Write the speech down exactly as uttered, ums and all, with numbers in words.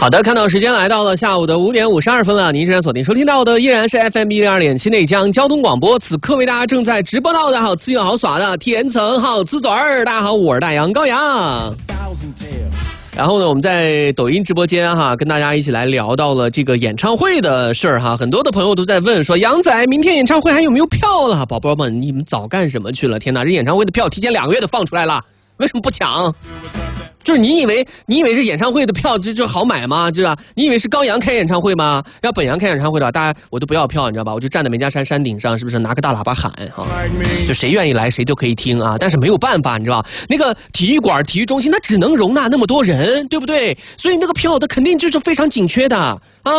好的，看到时间来到了下午的五点五十二分了，您现在锁定收听到的依然是 F M 一零二点七内江交通广播，此刻为大家正在直播到的好吃又好耍的天成好吃嘴儿，大家好，我是大杨高阳。然后呢，我们在抖音直播间哈，跟大家一起来聊到了这个演唱会的事儿哈。很多的朋友都在问说，杨仔明天演唱会还有没有票了？宝宝们，你们早干什么去了？天哪，这演唱会的票提前两个月都放出来了，为什么不抢？就是你以为你以为是演唱会的票就就好买吗？知道吧？你以为是高阳开演唱会吗？要本阳开演唱会的话，大家我都不要票，你知道吧？我就站在梅家山山顶上，是不是拿个大喇叭喊哈？就谁愿意来谁都可以听啊！但是没有办法，你知道吧？那个体育馆、体育中心它只能容纳那么多人，对不对？所以那个票它肯定就是非常紧缺的啊。